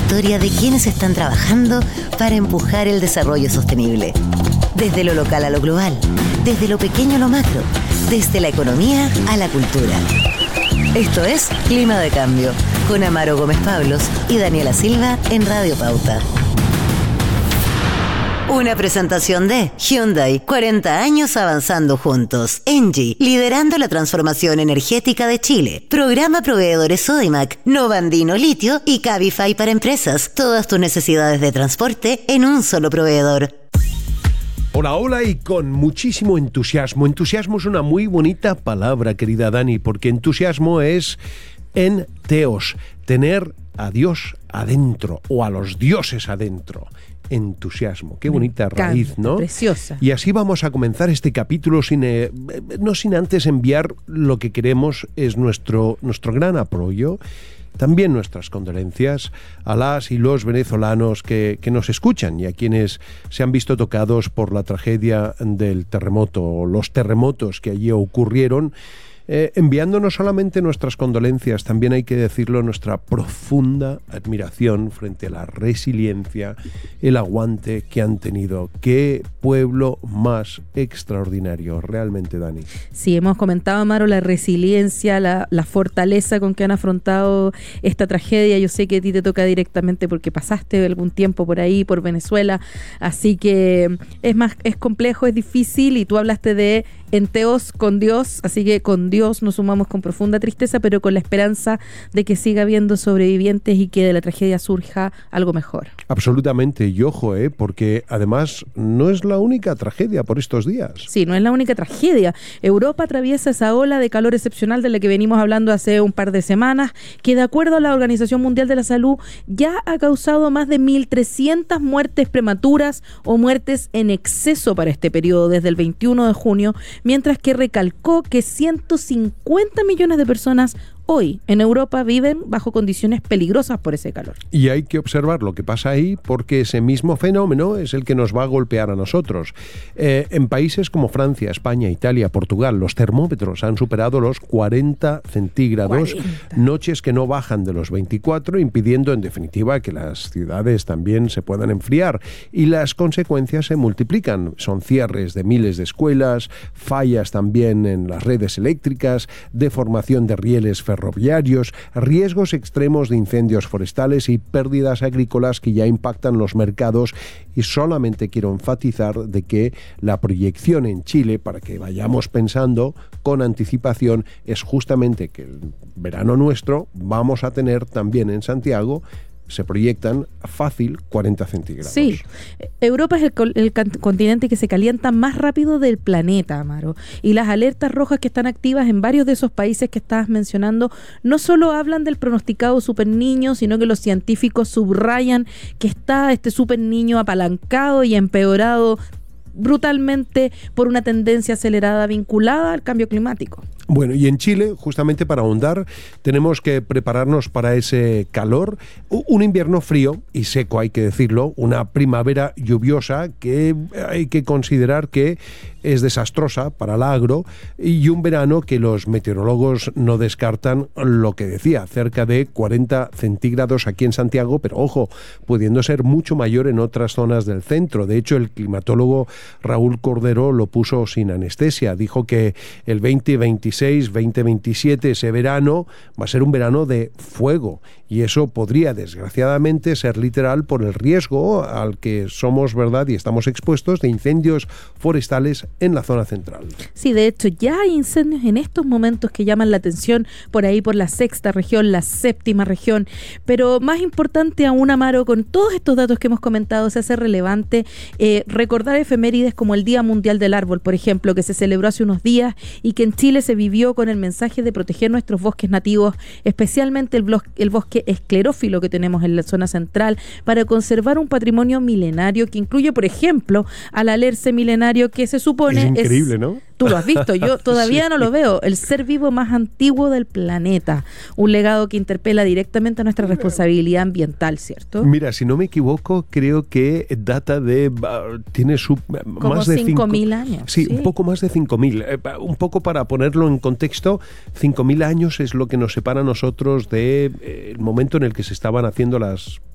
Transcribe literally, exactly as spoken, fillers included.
historia de quienes están trabajando para empujar el desarrollo sostenible. Desde lo local a lo global, desde lo pequeño a lo macro, desde la economía a la cultura. Esto es Clima de Cambio, con Amaro Gómez Pablos y Daniela Silva en Radio Pauta. Una presentación de Hyundai, cuarenta años avanzando juntos. Engie, liderando la transformación energética de Chile. Programa Proveedores Sodimac, Novandino Litio y Cabify para empresas. Todas tus necesidades de transporte en un solo proveedor. Hola, hola y con muchísimo entusiasmo. Entusiasmo es una muy bonita palabra, querida Dani, porque entusiasmo es enteos, tener a Dios adentro o a los dioses adentro. Entusiasmo, qué bonita raíz, ¿no? Preciosa. Y así vamos a comenzar este capítulo sin, eh, no sin antes enviar lo que queremos es nuestro, nuestro gran apoyo, también nuestras condolencias a las y los venezolanos que, que nos escuchan y a quienes se han visto tocados por la tragedia del terremoto o los terremotos que allí ocurrieron. Eh, enviando no solamente nuestras condolencias, también hay que decirlo, nuestra profunda admiración frente a la resiliencia, el aguante que han tenido. ¡Qué pueblo más extraordinario! Realmente, Dani. Sí, hemos comentado, Amaro, la resiliencia, la, la fortaleza con que han afrontado esta tragedia. Yo sé que a ti te toca directamente porque pasaste algún tiempo por ahí, por Venezuela, así que es más, es complejo, es difícil, y tú hablaste de enteos con Dios, así que con Dios nos sumamos con profunda tristeza, pero con la esperanza de que siga habiendo sobrevivientes y que de la tragedia surja algo mejor. Absolutamente, y ojo, ¿eh? Porque además no es la única tragedia por estos días. Sí, no es la única tragedia. Europa atraviesa esa ola de calor excepcional de la que venimos hablando hace un par de semanas, que de acuerdo a la Organización Mundial de la Salud ya ha causado más de mil trescientas muertes prematuras o muertes en exceso para este periodo desde el veintiuno de junio, mientras que recalcó que ciento cincuenta millones de personas hoy en Europa viven bajo condiciones peligrosas por ese calor. Y hay que observar lo que pasa ahí porque ese mismo fenómeno es el que nos va a golpear a nosotros. Eh, en países como Francia, España, Italia, Portugal, los termómetros han superado los cuarenta centígrados, cuarenta. Noches que no bajan de los veinticuatro, impidiendo en definitiva que las ciudades también se puedan enfriar. Y las consecuencias se multiplican. Son cierres de miles de escuelas, fallas también en las redes eléctricas, deformación de rieles ferroviarios, ferroviarios, riesgos extremos de incendios forestales y pérdidas agrícolas que ya impactan los mercados. Y solamente quiero enfatizar de que la proyección en Chile, para que vayamos pensando con anticipación, es justamente que el verano nuestro vamos a tener también en Santiago, se proyectan fácil cuarenta centígrados. Sí, Europa es el, el continente que se calienta más rápido del planeta, Amaro. Y las alertas rojas que están activas en varios de esos países que estabas mencionando no solo hablan del pronosticado super niño, sino que los científicos subrayan que está este super niño apalancado y empeorado brutalmente por una tendencia acelerada vinculada al cambio climático. Bueno, y en Chile, justamente para ahondar, tenemos que prepararnos para ese calor, un invierno frío y seco, hay que decirlo, una primavera lluviosa que hay que considerar que es desastrosa para el agro, y un verano que los meteorólogos no descartan lo que decía, cerca de cuarenta centígrados aquí en Santiago, pero ojo, pudiendo ser mucho mayor en otras zonas del centro. De hecho, el climatólogo Raúl Cordero lo puso sin anestesia, dijo que el veinte veintiséis, veinte veintisiete, ese verano va a ser un verano de fuego, y eso podría desgraciadamente ser literal por el riesgo al que somos, ¿verdad?, y estamos expuestos de incendios forestales en la zona central. Sí, de hecho ya hay incendios en estos momentos que llaman la atención por ahí por la sexta región, la séptima región, pero más importante aún, Amaro, con todos estos datos que hemos comentado, se hace relevante eh, recordar efemérides como el Día Mundial del Árbol, por ejemplo, que se celebró hace unos días y que en Chile se vivió con el mensaje de proteger nuestros bosques nativos, especialmente el, blos- el bosque esclerófilo que tenemos en la zona central, para conservar un patrimonio milenario que incluye, por ejemplo, al alerce milenario, que se supone es increíble, es, ¿no? Tú lo has visto, yo todavía sí. no lo veo. El ser vivo más antiguo del planeta. Un legado que interpela directamente a nuestra responsabilidad ambiental, ¿cierto? Mira, si no me equivoco, creo que data de... Uh, tiene su... Como más de cinco mil años. Sí, sí, un poco más de cinco mil. Eh, un poco para ponerlo en contexto, cinco mil años es lo que nos separa a nosotros del de, eh, momento en el que se estaban haciendo las